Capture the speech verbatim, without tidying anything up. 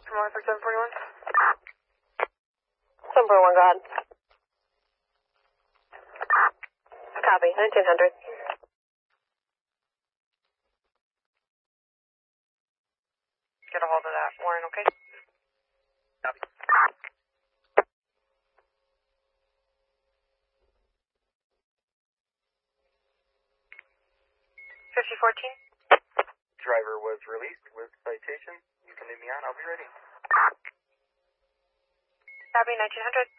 Tomorrow for seven forty-one. seven forty-one, go ahead. Copy, nineteen hundred. Get a hold of that, Warren, okay? Copy. fifty fourteen. Driver was released with citation. You can leave me on. I'll be ready. Copy, nineteen hundred.